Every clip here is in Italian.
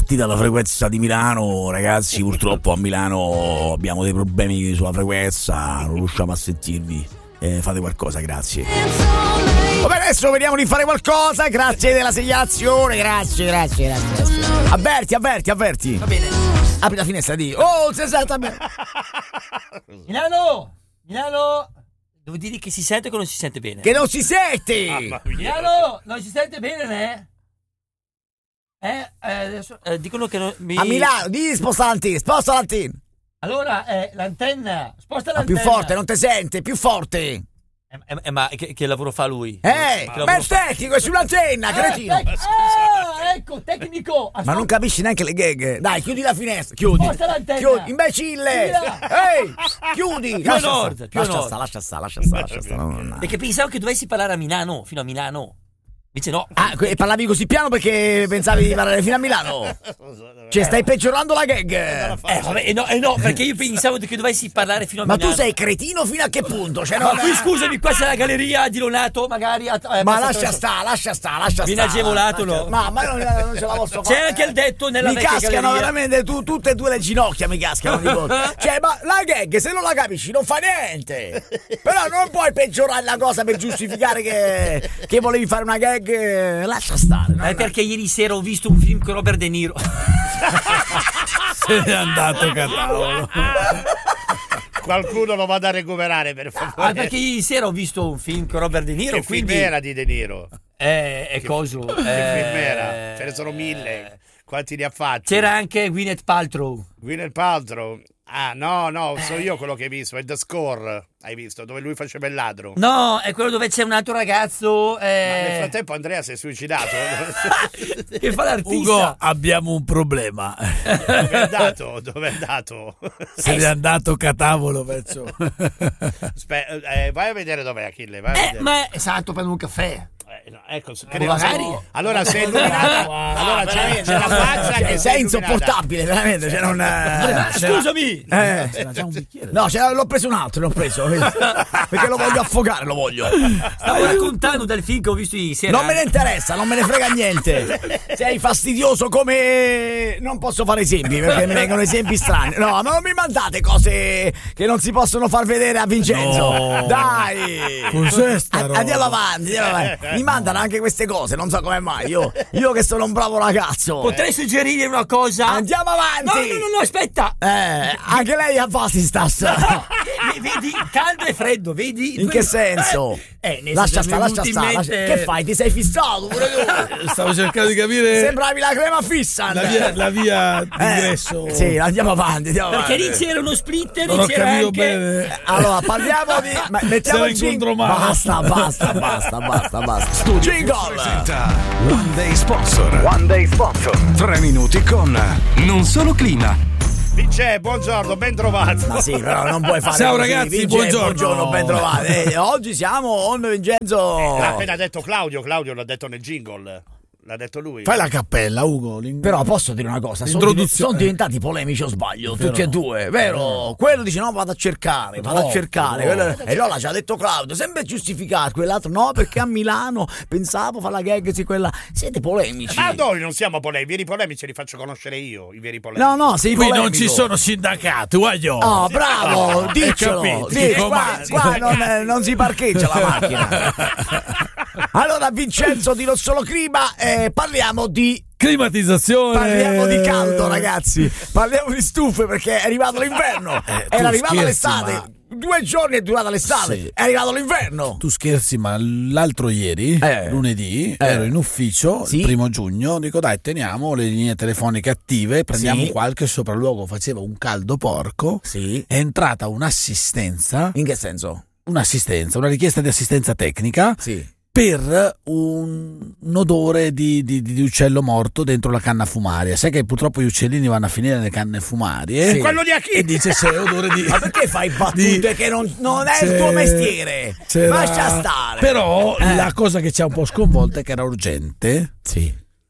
partita alla frequenza di Milano, ragazzi. Purtroppo a Milano abbiamo dei problemi sulla frequenza, non riusciamo a sentirvi. Fate qualcosa, grazie. Vabbè, adesso vediamo di fare qualcosa. Grazie della segnalazione, grazie. Avverti. Va bene. Apri la finestra di. Oh, si sente bene. Milano! Devo dire che si sente o che non si sente bene? Che non si sente! Milano! Non si sente bene, né? Adesso dicono che non A Milano, di sposta l'antenna. Allora, l'antenna, sposta l'antenna. Più forte, non ti sente, più forte. Ma che lavoro fa lui? Ma il tecnico è sull'antenna, cretino. Ecco, tecnico. Ma non capisci neanche le gag. Dai, chiudi la finestra, chiudi. Sposta l'antenna. Chiudi, imbecille. Ehi, chiudi. Più a nord. Lascia stare. Perché pensavo che dovessi parlare a Milano, fino a Milano. Invece no. Parlavi così piano perché pensavi di parlare fino a Milano. Cioè, stai peggiorando la gag. No, perché io pensavo che dovessi parlare fino a Milano. Ma tu sei cretino fino a che punto? Cioè, qui scusami, qua c'è la galleria di Lonato, magari. Ma lascia stare. Viene agevolato, no? Ma non ce la posso fare. C'è anche il detto nella vecchia galleria. Mi cascano veramente tutte e due le ginocchia, mi cascano. Cioè, ma la gag, se non la capisci, non fa niente. Però non puoi peggiorare la cosa per giustificare che volevi fare una gag. Lascia stare. Perché ieri sera ho visto un film con Robert De Niro. Se n'è andato catavolo. Qualcuno lo vada a recuperare, per favore. Perché ieri sera ho visto un film con Robert De Niro. Che film era di De Niro? Coso. Che film era? Ce ne sono 1000. Quanti ne ha fatti? C'era anche Gwyneth Paltrow. No, so io quello che hai visto, è The Score, hai visto, dove lui faceva il ladro. No, è quello dove c'è un altro ragazzo. Ma nel frattempo Andrea si è suicidato. Che fa l'artista. Ugo, abbiamo un problema. Dove è andato? Se n'è andato catavolo, penso. Vai a vedere dov'è Achille, vai a vedere. Ma è stato per un caffè. No, ecco, magari. Allora sei illuminato. Allora c'è la faccia che sei insopportabile, veramente. Scusami. C'era già un bicchiere. No, l'ho preso un altro, perché lo voglio affogare, Stavo raccontando del film che ho visto ieri sera. Non me ne interessa, non me ne frega niente. Sei fastidioso come. Non posso fare esempi perché mi vengono esempi strani. No, ma non mi mandate cose che non si possono far vedere a Vincenzo. No. Dai. Cos'è sta roba? Andiamo avanti. Mi mandano anche queste cose, non so come mai. Io che sono un bravo ragazzo. Potrei suggerire una cosa? Andiamo avanti. No, aspetta. Anche lei ha Vasistas. Vedi, caldo e freddo, vedi? In che senso? Lascia stare. Che fai? Ti sei fissato pure tu? Stavo cercando di capire. Sembravi la crema fissa. La via d'ingresso. Sì, andiamo avanti. Perché lì c'era uno splitter. Non ho c'era capito anche... bene. Allora parliamo di. Mettiamo il jingle. Basta. Jingle. One Day Sponsor. 3 minuti con Non Solo Clima. Vince, buongiorno, ben trovato. Ma sì, però non puoi fare. Ciao così. ragazzi, Vince, buongiorno, ben trovati. Oggi siamo on Vincenzo. L'ha appena detto Claudio l'ha detto nel jingle. L'ha detto lui. Fai la cappella, Ugo. Però posso dire una cosa, sono diventati polemici o sbaglio, tutti e due, vero? Quello dice no, vado a cercare. E Lola ci ha detto Claudio, sempre giustificato, quell'altro no, perché a Milano pensavo fa la gag, sì, quella. Siete polemici. Ma noi non siamo polemici, i veri polemici li faccio conoscere io, i veri polemici. No, sei qui polemico. Non ci sono sindacati, guaglio. Oh, bravo, diccelo. Qua non si parcheggia la macchina. Allora, Vincenzo di Non Solo Clima, parliamo di climatizzazione. Parliamo di caldo, ragazzi. Parliamo di stufe perché è arrivato l'inverno. Era arrivata l'estate. 2 giorni è durata l'estate. Sì. È arrivato l'inverno. Tu scherzi, ma l'altro ieri, lunedì, ero in ufficio, il 1° giugno. Dico dai, teniamo le linee telefoniche attive, prendiamo qualche sopralluogo. Faceva un caldo porco. Sì. È entrata un'assistenza. In che senso? Una richiesta di assistenza tecnica. Sì. Per un odore di uccello morto dentro la canna fumaria. Sai che purtroppo gli uccellini vanno a finire nelle canne fumarie. Sì. Quello di Achille. E dice c'è odore di. Ma perché fai battute che non è il tuo mestiere? Lascia stare. Però la cosa che ci ha un po' sconvolto è che era urgente. Sì.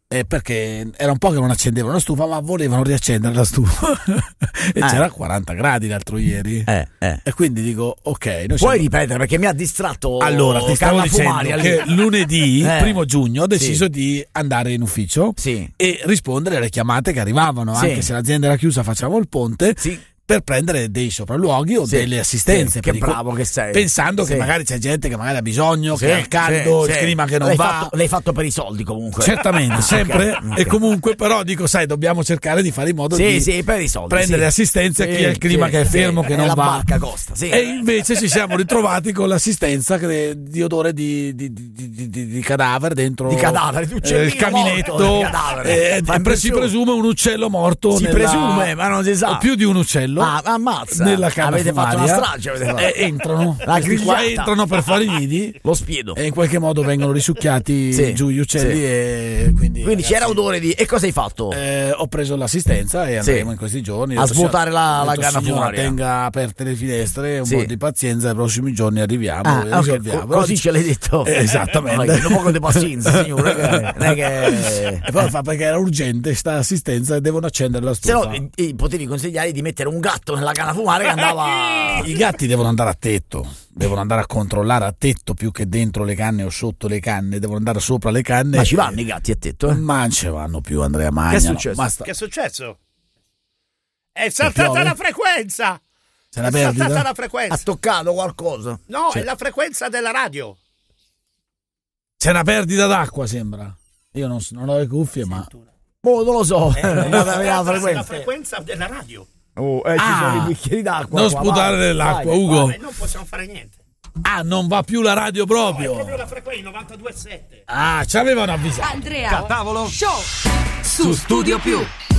perché era un po' che non accendevano la stufa, ma volevano riaccendere la stufa e c'era 40 gradi l'altro ieri e quindi dico puoi ripetere perché mi ha distratto. Allora ti stavo dicendo che lunedì 1 giugno ho deciso di andare in ufficio e rispondere alle chiamate che arrivavano, anche se l'azienda era chiusa facciamo il ponte per prendere dei sopralluoghi o delle assistenze. Che bravo che sei. Pensando che magari c'è gente che magari ha bisogno, che ha il caldo, il clima che non va. L'hai fatto per i soldi comunque. Certamente, sempre. E comunque però dico, sai, dobbiamo cercare di fare in modo di per i soldi, prendere assistenze a chi ha il clima che è fermo, che non la va. Barca costa, E invece ci siamo ritrovati con l'assistenza di odore di cadavere dentro. Di cadavere, di uccellino il caminetto. Si presume un uccello morto. Si presume, ma non si sa. O più di un uccello. Ammazza. Nella canna avete fumaria. fatto una strage, entrano qua entrano per fare i nidi, lo spiedo, e in qualche modo vengono risucchiati giù gli uccelli e quindi ragazzi, c'era odore di. E cosa hai fatto? Ho preso l'assistenza e andremo in questi giorni a svuotare la canna fumaria. Tenga aperte le finestre, un po' di pazienza, i prossimi giorni arriviamo e risolviamo. Così ce l'hai detto. Esattamente. Un po' di pazienza, signore. Non è che... E poi perché era urgente sta assistenza e devono accendere la stufa. Se no potevi consigliare di mettere un gatto nella canna fumare che andava. I gatti devono andare a tetto, devono andare a controllare a tetto più che dentro le canne o sotto le canne, devono andare sopra le canne. Ma ci vanno i gatti a tetto? Ma non ci vanno più, Andrea Magna. Che è successo? Che è successo? È saltata la frequenza! C'è una perdita? Saltata la frequenza. Ha toccato qualcosa? No, è la frequenza della radio. C'è una perdita d'acqua, sembra. Io non ho le cuffie, ma non lo so. La frequenza della radio. Ci sono i bicchieri d'acqua. Non sputare nell'acqua, Ugo. Non possiamo fare niente. Non va più la radio proprio. No, è proprio la frequenza 92.7. Ci avevano avvisato. Andrea Tavolo Show su Studio Più.